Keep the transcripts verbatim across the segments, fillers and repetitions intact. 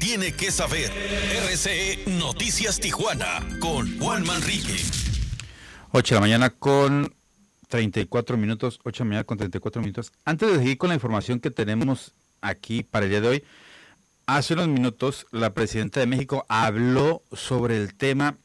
tiene que saber. R C E Noticias Tijuana con Juan Manrique. ocho de la mañana con treinta y cuatro minutos, ocho de la mañana con treinta y cuatro minutos. Antes de seguir con la información que tenemos aquí para el día de hoy, hace unos minutos la presidenta de México habló sobre el tema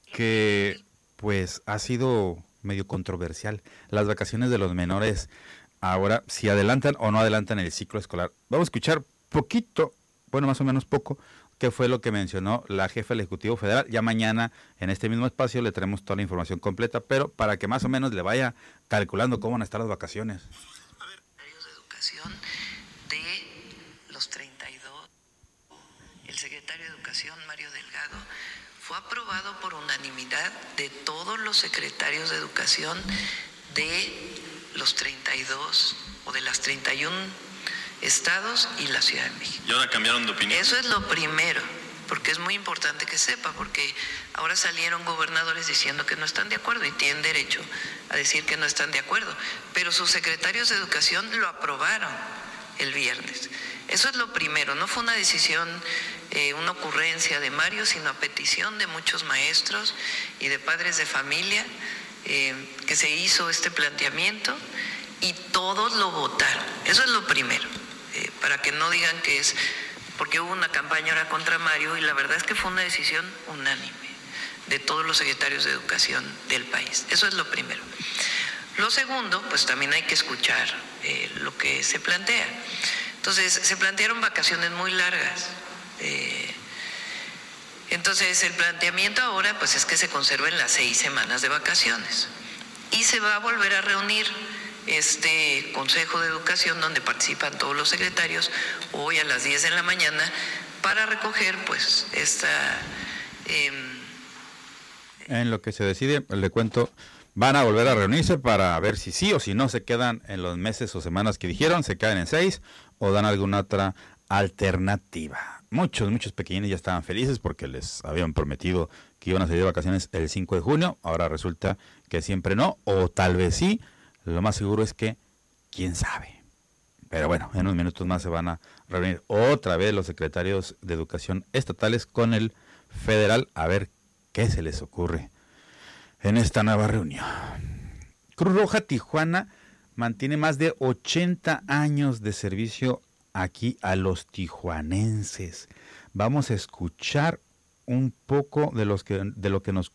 que pues ha sido medio controversial, las vacaciones de los menores. Ahora, si adelantan o no adelantan el ciclo escolar. Vamos a escuchar poquito, bueno, más o menos poco, qué fue lo que mencionó la jefa del Ejecutivo Federal. Ya mañana, en este mismo espacio, le traemos toda la información completa, pero para que más o menos le vaya calculando cómo van a estar las vacaciones. A ver, de educación de los treinta y dos, el secretario de Educación, Mario Delgado, fue aprobado por unanimidad de todos los secretarios de Educación de los treinta y dos o de las treinta y uno estados y la Ciudad de México. ¿Y ahora cambiaron de opinión? Eso es lo primero, porque es muy importante que sepa, porque ahora salieron gobernadores diciendo que no están de acuerdo y tienen derecho a decir que no están de acuerdo, pero sus secretarios de Educación lo aprobaron el viernes. Eso es lo primero, no fue una decisión, eh, una ocurrencia de Mario, sino a petición de muchos maestros y de padres de familia, eh, que se hizo este planteamiento y todos lo votaron. Eso es lo primero, eh, para que no digan que es porque hubo una campaña ahora contra Mario, y la verdad es que fue una decisión unánime de todos los secretarios de Educación del país. Eso es lo primero. Lo segundo, pues también hay que escuchar eh, lo que se plantea. Entonces, se plantearon vacaciones muy largas. Eh, entonces, el planteamiento ahora pues es que se conserven las seis semanas de vacaciones. Y se va a volver a reunir este Consejo de Educación donde participan todos los secretarios hoy a las diez de la mañana para recoger pues esta... Eh, en lo que se decide, le cuento, van a volver a reunirse para ver si sí o si no se quedan en los meses o semanas que dijeron, se quedan en seis o dan alguna otra alternativa. Muchos, muchos pequeñines ya estaban felices porque les habían prometido que iban a salir de vacaciones el cinco de junio, ahora resulta que siempre no, o tal vez sí. Lo más seguro es que, quién sabe. Pero bueno, en unos minutos más se van a reunir otra vez los secretarios de Educación estatales con el federal a ver qué se les ocurre en esta nueva reunión. Cruz Roja Tijuana mantiene más de ochenta años de servicio aquí a los tijuanenses. Vamos a escuchar un poco de, los que, de lo que nos